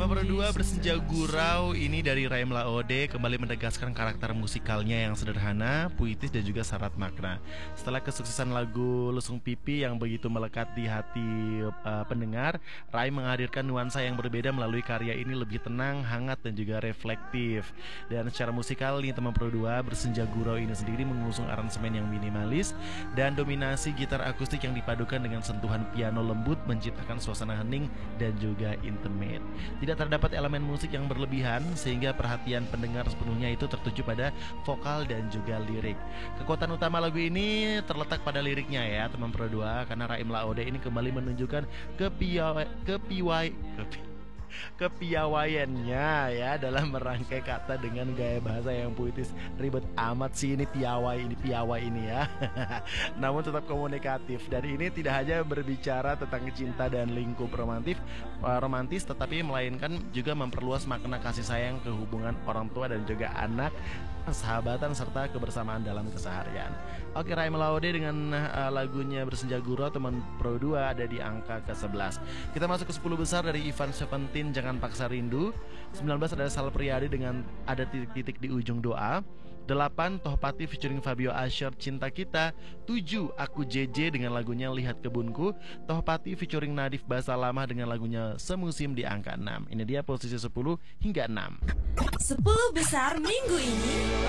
Nomor 2 Bersenja Gurau, ini dari Raim Laode kembali menegaskan karakter musikalnya yang sederhana, puitis dan juga syarat makna. Setelah kesuksesan lagu Lesung Pipi yang begitu melekat di hati pendengar, Raim menghadirkan nuansa yang berbeda melalui karya ini lebih tenang, hangat dan juga reflektif. Dan secara musikal nih teman Pro 2, Bersenja Gurau ini sendiri mengusung aransemen yang minimalis dan dominasi gitar akustik yang dipadukan dengan sentuhan piano lembut menciptakan suasana hening dan juga intimate. Tidak terdapat elemen musik yang berlebihan sehingga perhatian pendengar sepenuhnya itu tertuju pada vokal dan juga lirik. Kekuatan utama lagu ini terletak pada liriknya ya teman Pro 2, karena Raim Laode ini kembali menunjukkan kepiawaiannya ya dalam merangkai kata dengan gaya bahasa yang puitis. Ribet amat sih ini piawai ini ya. Namun tetap komunikatif, dan ini tidak hanya berbicara tentang cinta dan lingkup romantis tetapi melainkan juga memperluas makna kasih sayang ke hubungan orang tua dan juga anak, persahabatan serta kebersamaan dalam keseharian. Oke, Raim Laode dengan lagunya Bersenja Gurau teman Pro 2 ada di angka ke-11. Kita masuk ke 10 besar dari Ivan Seventeen, Jangan Paksa Rindu. 19 ada Sal Priadi dengan Ada Titik-Titik di Ujung Doa. 8 Tohpati featuring Fabio Asher, Cinta Kita. 7 Aku JJ dengan lagunya Lihat Kebunku. Tohpati featuring Nadif Bahasa Lama dengan lagunya Semusim di angka 6. Ini dia posisi 10 hingga 6. 10 besar minggu ini.